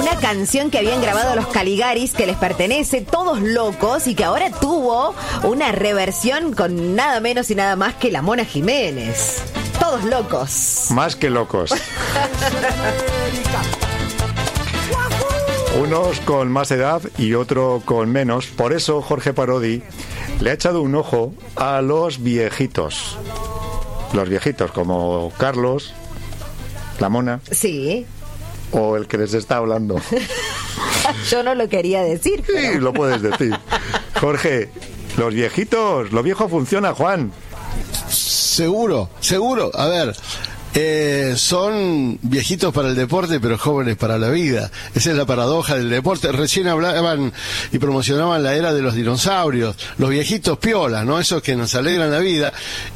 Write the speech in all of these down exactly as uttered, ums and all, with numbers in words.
una canción que habían grabado los Caligaris que les pertenece, Todos Locos, y que ahora tuvo una reversión con nada menos y nada más que la Mona Jiménez. Todos locos. Más que locos. Unos con más edad y otro con menos. Por eso Jorge Parodi le ha echado un ojo a los viejitos. Los viejitos como Carlos, la Mona. Sí. O el que les está hablando. Yo no lo quería decir. Pero... Sí, lo puedes decir. Jorge, los viejitos, lo viejo funciona, Juan. Seguro, seguro. A ver, eh, son viejitos para el deporte, pero jóvenes para la vida. Esa es la paradoja del deporte. Recién hablaban y promocionaban la era de los dinosaurios, los viejitos piolas, ¿no? Esos que nos alegran la vida.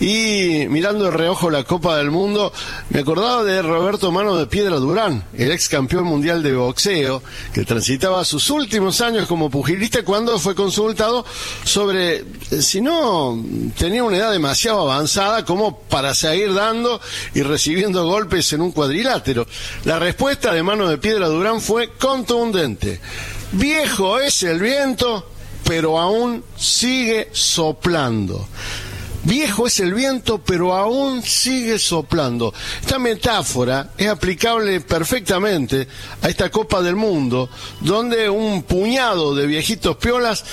Y mirando de reojo la Copa del Mundo, me acordaba de Roberto Mano de Piedra Durán, el ex campeón mundial de boxeo, que transitaba sus últimos años como pugilista cuando fue consultado sobre si no tenía una edad demasiado avanzada como para seguir dando y recibiendo golpes en un cuadrilátero. La respuesta de Mano de Piedra Durán fue contundente. Viejo es el viento, pero aún sigue soplando. Viejo es el viento, pero aún sigue soplando. Esta metáfora es aplicable perfectamente a esta Copa del Mundo, donde un puñado de viejitos piolas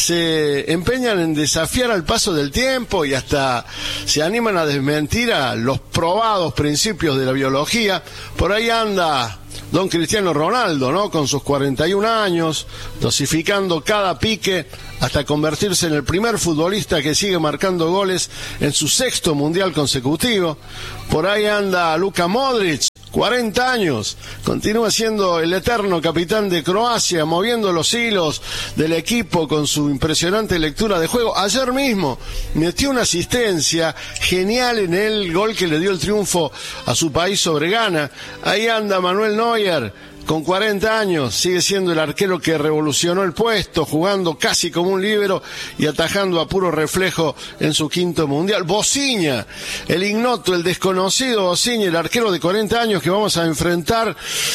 se empeñan en desafiar al paso del tiempo y hasta se animan a desmentir a los probados principios de la biología. Por ahí anda don Cristiano Ronaldo, ¿no? Con sus cuarenta y un años, dosificando cada pique hasta convertirse en el primer futbolista que sigue marcando goles en su sexto mundial consecutivo. Por ahí anda Luka Modric, cuarenta años, continúa siendo el eterno capitán de Croacia, moviendo los hilos del equipo con su impresionante lectura de juego. Ayer mismo metió una asistencia genial en el gol que le dio el triunfo a su país sobre Ghana. Ahí anda Manuel Neuer, con cuarenta años, sigue siendo el arquero que revolucionó el puesto, jugando casi como un líbero y atajando a puro reflejo en su quinto mundial. Bociña, el ignoto, el desconocido Bociña, el arquero de cuarenta años que vamos a enfrentar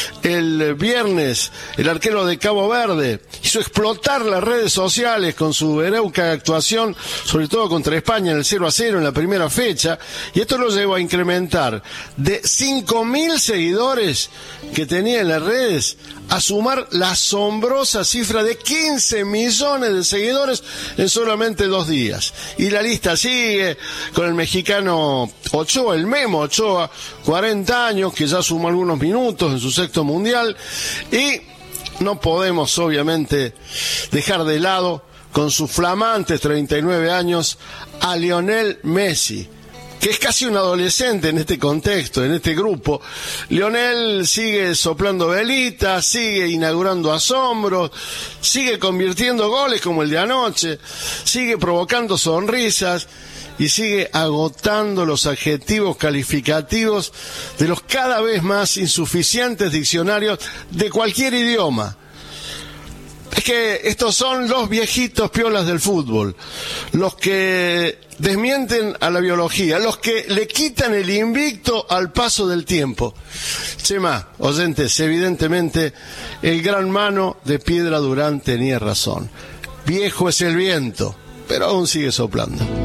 el viernes, el arquero de Cabo Verde, hizo explotar las redes sociales con su heroica actuación, sobre todo contra España en el cero a cero en la primera fecha, y esto lo llevó a incrementar de cinco mil seguidores que tenía en las redes a sumar la asombrosa cifra de quince millones de seguidores en solamente dos días. Y la lista sigue con el mexicano Ochoa, el Memo Ochoa, cuarenta años, que ya sumó algunos minutos en su sexto mundial. Y no podemos obviamente dejar de lado, con sus flamantes treinta y nueve años, a Lionel Messi, que es casi un adolescente en este contexto, en este grupo. Lionel sigue soplando velitas, sigue inaugurando asombros, sigue convirtiendo goles como el de anoche, sigue provocando sonrisas y sigue agotando los adjetivos calificativos de los cada vez más insuficientes diccionarios de cualquier idioma. Es que estos son los viejitos piolas del fútbol, los que desmienten a la biología, los que le quitan el invicto al paso del tiempo. Chema, oyentes, evidentemente el gran Mano de Piedra Durán tenía razón. Viejo es el viento, pero aún sigue soplando.